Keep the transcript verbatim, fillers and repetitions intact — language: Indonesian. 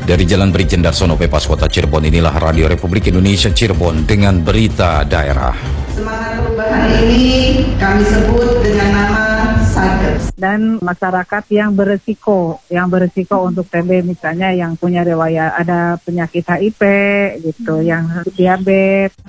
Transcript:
Dari Jalan Brigjen Darsono Pepas Kota Cirebon, inilah Radio Republik Indonesia Cirebon dengan berita daerah. Semangat perubahan ini kami sebut dengan nama Saders. Dan masyarakat yang beresiko, yang beresiko untuk T B, misalnya yang punya riwayat ada penyakit H I V gitu, yang diabetes.